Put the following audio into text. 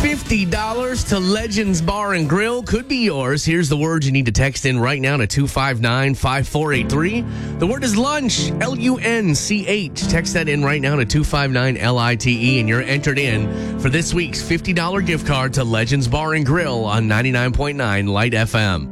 $50 to Legends Bar and Grill could be yours. Here's the word you need to text in right now to 259-5483. The word is lunch, Lunch. Text that in right now to 259-LITE, and you're entered in for this week's $50 gift card to Legends Bar and Grill on 99.9 Light FM.